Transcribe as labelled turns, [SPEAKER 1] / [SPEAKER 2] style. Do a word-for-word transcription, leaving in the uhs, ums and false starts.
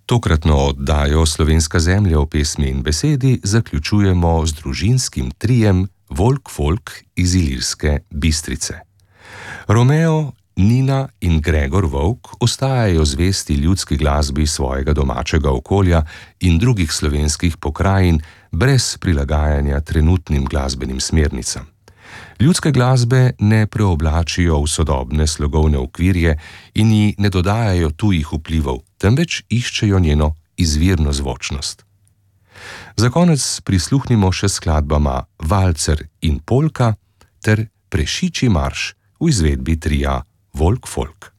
[SPEAKER 1] Tokratno oddajo Slovenska zemlja v pesmi in besedi zaključujemo z družinskim trijem Volk Folk iz Ilirske Bistrice. Romeo, Nina in Gregor Volk ostajajo zvesti ljudski glasbi svojega domačega okolja in drugih slovenskih pokrajin brez prilagajanja trenutnim glasbenim smernicam. Ljudske glasbe ne preoblačijo v sodobne slogovne okvirje in ji ne dodajajo tujih vplivov, temveč iščejo njeno izvirno zvočnost. Za konec prisluhnimo še skladbama Valcer in polka ter Prešičji marš v izvedbi tria Volk Folk.